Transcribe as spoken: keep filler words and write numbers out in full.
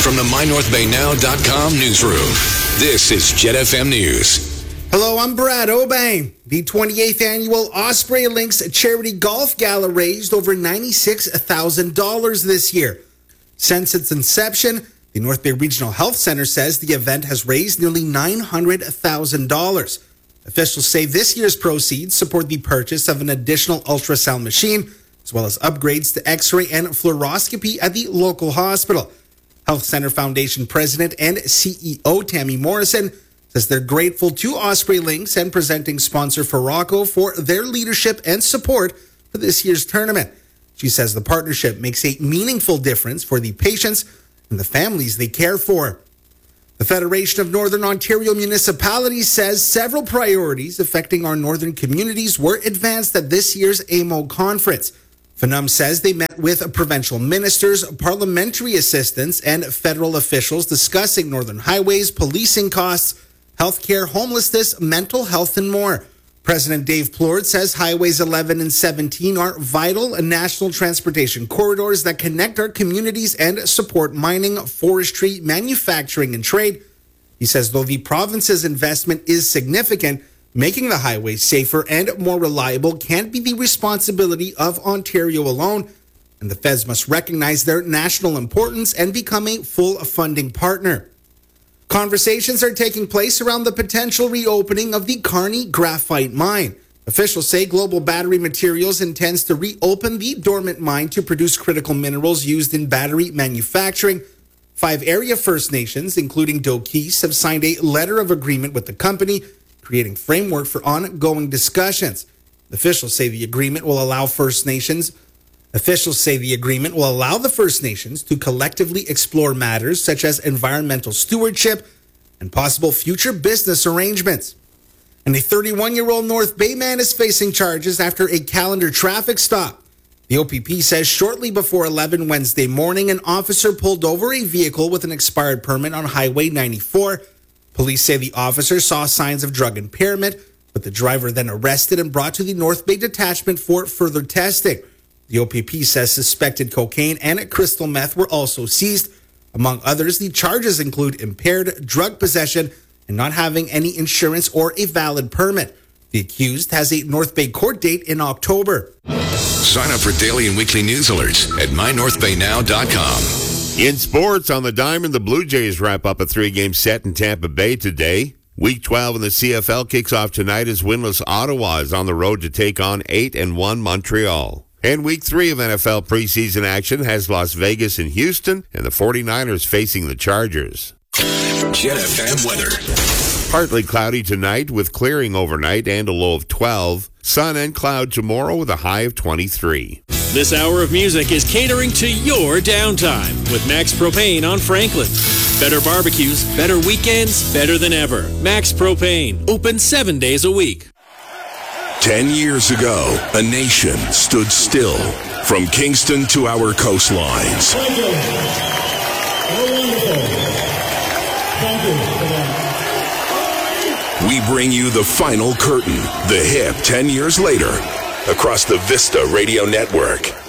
From the my north bay now dot com newsroom, this is Jet F M News. Hello, I'm Brad Obey. The twenty-eighth annual Osprey Links Charity Golf Gala raised over ninety-six thousand dollars this year. Since its inception, the North Bay Regional Health Center says the event has raised nearly nine hundred thousand dollars. Officials say this year's proceeds support the purchase of an additional ultrasound machine, as well as upgrades to x-ray and fluoroscopy at the local hospital. Health Center Foundation President and C E O Tammy Morrison says they're grateful to Osprey Links and presenting sponsor Farraco for their leadership and support for this year's tournament. She says the partnership makes a meaningful difference for the patients and the families they care for. The Federation of Northern Ontario Municipalities says several priorities affecting our northern communities were advanced at this year's A M O conference. F N U M says they met with provincial ministers, parliamentary assistants, and federal officials discussing northern highways, policing costs, healthcare, homelessness, mental health, and more. President Dave Plord says Highways eleven and seventeen are vital national transportation corridors that connect our communities and support mining, forestry, manufacturing, and trade. He says though the province's investment is significant, making the highways safer and more reliable can't be the responsibility of Ontario alone, and the feds must recognize their national importance and become a full funding partner. Conversations are taking place around the potential reopening of the Kearney graphite mine. Officials say Global Battery Materials intends to reopen the dormant mine to produce critical minerals used in battery manufacturing. Five area First Nations, including Doquis, have signed a letter of agreement with the company, creating framework for ongoing discussions. Officials say the agreement will allow First Nations Officials say the agreement will allow the First Nations to collectively explore matters such as environmental stewardship and possible future business arrangements. And a thirty-one-year-old North Bay man is facing charges after a calendar traffic stop. The O P P says shortly before eleven Wednesday morning, an officer pulled over a vehicle with an expired permit on Highway ninety-four. Police say the officer saw signs of drug impairment, but the driver then arrested and brought to the North Bay Detachment for further testing. The O P P says suspected cocaine and crystal meth were also seized. Among others, the charges include impaired drug possession and not having any insurance or a valid permit. The accused has a North Bay court date in October. Sign up for daily and weekly news alerts at my north bay now dot com. In sports, on the Diamond, the Blue Jays wrap up a three-game set in Tampa Bay today. Week twelve in the C F L kicks off tonight as winless Ottawa is on the road to take on eight and one Montreal. And week three of N F L preseason action has Las Vegas and Houston, and the 49ers facing the Chargers. Jet F M weather. Partly cloudy tonight with clearing overnight and a low of twelve. Sun and cloud tomorrow with a high of twenty-three. This hour of music is catering to your downtime with Max Propane on Franklin. Better barbecues, better weekends, better than ever. Max Propane, open seven days a week. Ten years ago, a nation stood still from Kingston to our coastlines. Thank you. How wonderful. Thank you for that. We bring you the final curtain, the hip ten years later, across the Vista Radio Network.